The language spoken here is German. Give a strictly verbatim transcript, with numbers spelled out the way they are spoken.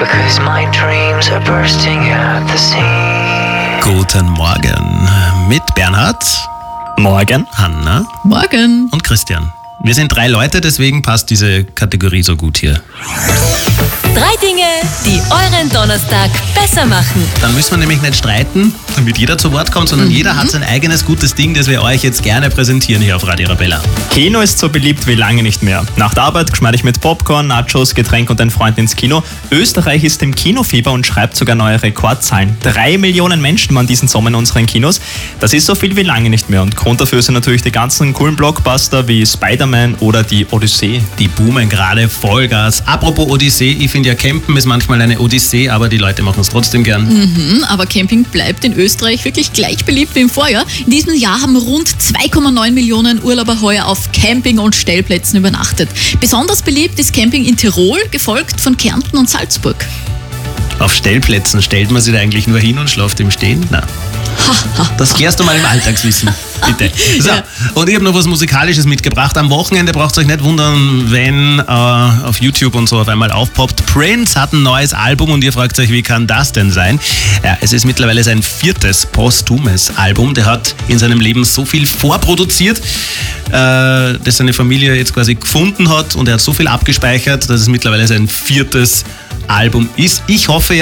because my dreams are bursting at the seams. Guten Morgen mit Bernhard. Morgen. Hanna. Morgen. Und Christian. Wir sind drei Leute, deswegen passt diese Kategorie so gut hier. Drei Dinge, die euren Donnerstag besser machen. Dann müssen wir nämlich nicht streiten, damit jeder zu Wort kommt, sondern mhm. jeder hat sein eigenes gutes Ding, das wir euch jetzt gerne präsentieren hier auf Radio Arabella. Kino ist so beliebt wie lange nicht mehr. Nach der Arbeit geschmeidig mit Popcorn, Nachos, Getränk und ein Freund ins Kino. Österreich ist im Kinofieber und schreibt sogar neue Rekordzahlen. Drei Millionen Menschen waren diesen Sommer in unseren Kinos. Das ist so viel wie lange nicht mehr. Und Grund dafür sind natürlich die ganzen coolen Blockbuster wie Spider-Man oder die Odyssee. Die boomen gerade Vollgas. Apropos Odyssee, ich finde ja Campen ist manchmal eine Odyssee, aber die Leute machen es trotzdem gern. Mhm, aber Camping bleibt in Österreich wirklich gleich beliebt wie im Vorjahr. In diesem Jahr haben rund zwei Komma neun Millionen Urlauber heuer auf Camping- und Stellplätzen übernachtet. Besonders beliebt ist Camping in Tirol, gefolgt von Kärnten und Salzburg. Auf Stellplätzen stellt man sich da eigentlich nur hin und schläft im Stehen? Nein. Das klärst du mal im Alltagswissen, bitte. So, Ja. Und ich habe noch was Musikalisches mitgebracht. Am Wochenende braucht ihr euch nicht wundern, wenn äh, auf YouTube und so auf einmal aufpoppt. Prince hat ein neues Album und ihr fragt euch, wie kann das denn sein? Ja, es ist mittlerweile sein viertes posthumes Album. Der hat in seinem Leben so viel vorproduziert, äh, das seine Familie jetzt quasi gefunden hat, und er hat so viel abgespeichert, dass es mittlerweile sein viertes Album ist. Ich hoffe ja,